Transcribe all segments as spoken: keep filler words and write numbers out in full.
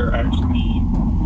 They're actually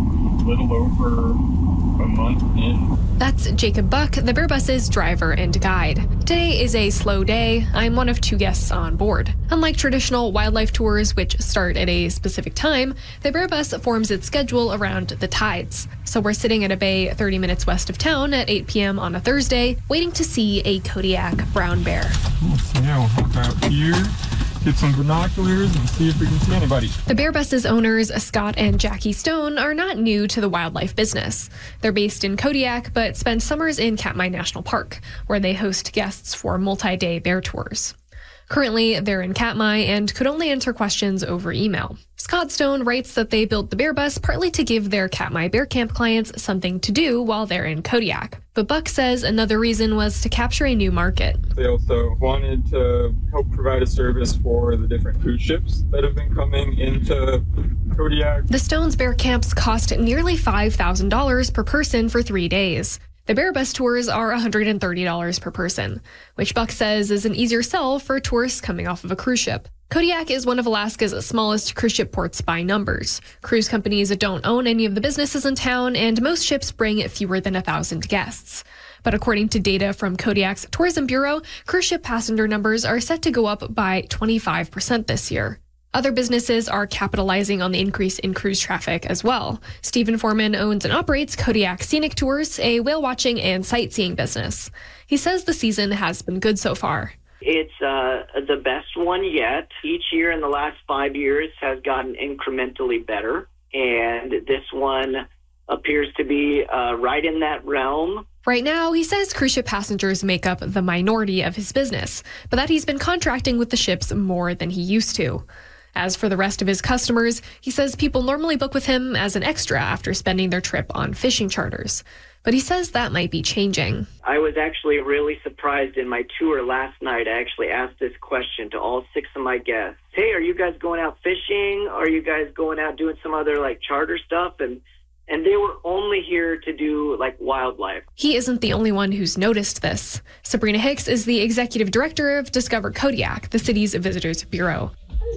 a little over a month in. That's Jacob Buck, the Bear Bus's driver and guide. Today is a slow day. I'm one of two guests on board. Unlike traditional wildlife tours, which start at a specific time, the Bear Bus forms its schedule around the tides. So we're sitting at a bay thirty minutes west of town at eight p.m. on a Thursday, waiting to see a Kodiak brown bear. So yeah, we'll hop out here, get some binoculars, and see if we can see anybody. The Bear Bus's owners, Scott and Jackie Stone, are not new to the wildlife business. They're based in Kodiak, but spend summers in Katmai National Park, where they host guests for multi-day bear tours. Currently, they're in Katmai and could only answer questions over email. Scott Stone writes that they built the Bear Bus partly to give their Katmai Bear Camp clients something to do while they're in Kodiak. But Buck says another reason was to capture a new market. They also wanted to help provide a service for the different cruise ships that have been coming into Kodiak. The Stones Bear Camps cost nearly five thousand dollars per person for three days. The Bear Bus tours are one hundred thirty dollars per person, which Buck says is an easier sell for tourists coming off of a cruise ship. Kodiak is one of Alaska's smallest cruise ship ports by numbers. Cruise companies don't own any of the businesses in town, and most ships bring fewer than one thousand guests. But according to data from Kodiak's Tourism Bureau, cruise ship passenger numbers are set to go up by twenty-five percent this year. Other businesses are capitalizing on the increase in cruise traffic as well. Stephen Foreman owns and operates Kodiak Scenic Tours, a whale watching and sightseeing business. He says the season has been good so far. It's uh, the best one yet. Each year in the last five years has gotten incrementally better, and this one appears to be uh, right in that realm. Right now, he says cruise ship passengers make up the minority of his business, but that he's been contracting with the ships more than he used to. As for the rest of his customers, he says people normally book with him as an extra after spending their trip on fishing charters. But he says that might be changing. I was actually really surprised in my tour last night. I actually asked this question to all six of my guests. Hey, are you guys going out fishing? Are you guys going out doing some other like charter stuff? And and they were only here to do like wildlife. He isn't the only one who's noticed this. Sabrina Hicks is the executive director of Discover Kodiak, the city's visitors bureau.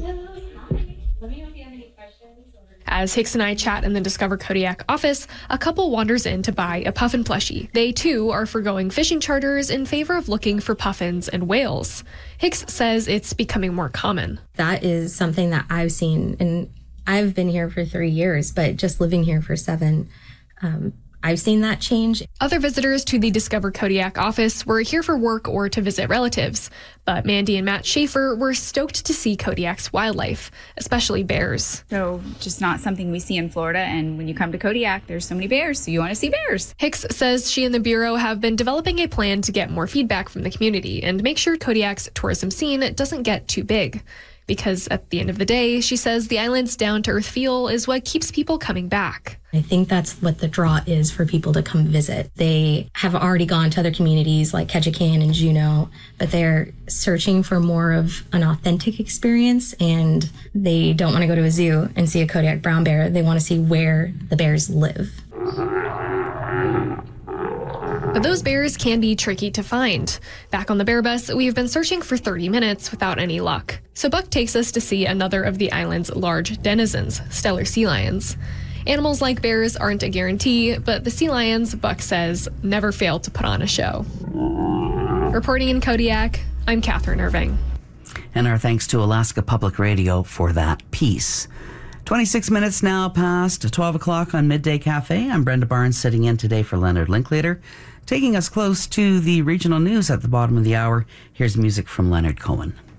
As Hicks and I chat in the Discover Kodiak office, a couple wanders in to buy a puffin plushie. They, too, are forgoing fishing charters in favor of looking for puffins and whales. Hicks says it's becoming more common. That is something that I've seen, and I've been here for three years, but just living here for seven, um, I've seen that change. Other visitors to the Discover Kodiak office were here for work or to visit relatives, but Mandy and Matt Schaefer were stoked to see Kodiak's wildlife, especially bears. So just not something we see in Florida, and when you come to Kodiak, there's so many bears, so you want to see bears. Hicks says she and the Bureau have been developing a plan to get more feedback from the community and make sure Kodiak's tourism scene doesn't get too big. Because at the end of the day, she says the island's down-to-earth feel is what keeps people coming back. I think that's what the draw is for people to come visit. They have already gone to other communities like Ketchikan and Juneau, but they're searching for more of an authentic experience, and they don't want to go to a zoo and see a Kodiak brown bear. They want to see where the bears live. But those bears can be tricky to find. Back on the Bear Bus, we've been searching for thirty minutes without any luck. So Buck takes us to see another of the island's large denizens, Steller sea lions. Animals like bears aren't a guarantee, but the sea lions, Buck says, never fail to put on a show. Reporting in Kodiak, I'm Catherine Irving. And our thanks to Alaska Public Radio for that piece. twenty-six minutes now past twelve o'clock on Midday Cafe. I'm Brenda Barnes sitting in today for Leonard Linklater. Taking us close to the regional news at the bottom of the hour, here's music from Leonard Cohen.